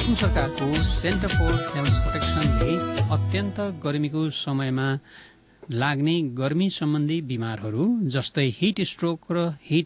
सिक्किम सरकारको centre for health प्रोटेक्सनले अत्यन्त गर्मीको समयमा लाग्ने गर्मी सम्बन्धी बिमारहरू जस्तै हिट स्ट्रोक र हिट